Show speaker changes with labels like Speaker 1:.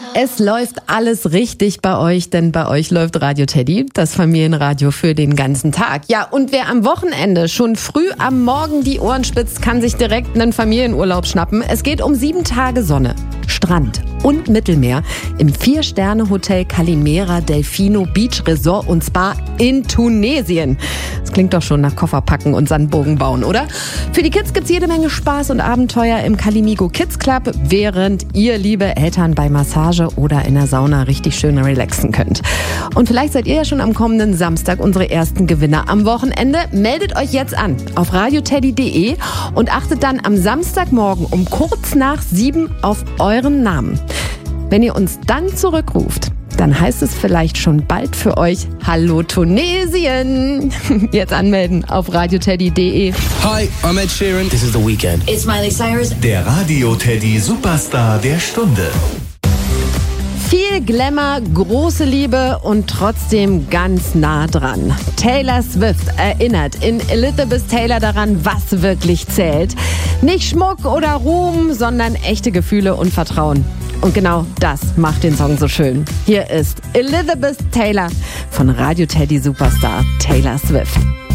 Speaker 1: Es läuft alles richtig bei euch, denn bei euch läuft Radio Teddy, das Familienradio für den ganzen Tag. Ja, und wer am Wochenende schon früh am Morgen die Ohren spitzt, kann sich direkt einen Familienurlaub schnappen. Es geht um 7 Tage Sonne, Strand und Mittelmeer im 4-Sterne-Hotel Calimera Delfino Beach Resort und Spa in Tunesien. Das klingt doch schon nach Kofferpacken und Sandburgen bauen, oder? Für die Kids gibt's jede Menge Spaß und Abenteuer im Calimigo Kids Club, während ihr, liebe Eltern, bei Massage oder in der Sauna richtig schön relaxen könnt. Und vielleicht seid ihr ja schon am kommenden Samstag unsere ersten Gewinner am Wochenende. Meldet euch jetzt an auf radioteddy.de und achtet dann am Samstagmorgen um kurz nach 7 auf euren Namen. Wenn ihr uns dann zurückruft, dann heißt es vielleicht schon bald für euch Hallo Tunesien. Jetzt anmelden auf radioteddy.de.
Speaker 2: Hi, I'm Ed Sheeran. This is The Weeknd.
Speaker 3: It's Miley Cyrus.
Speaker 4: Der Radio Teddy Superstar der Stunde.
Speaker 1: Viel Glamour, große Liebe und trotzdem ganz nah dran. Taylor Swift erinnert in Elizabeth Taylor daran, was wirklich zählt. Nicht Schmuck oder Ruhm, sondern echte Gefühle und Vertrauen. Und genau das macht den Song so schön. Hier ist Elizabeth Taylor von Radio Teddy Superstar Taylor Swift.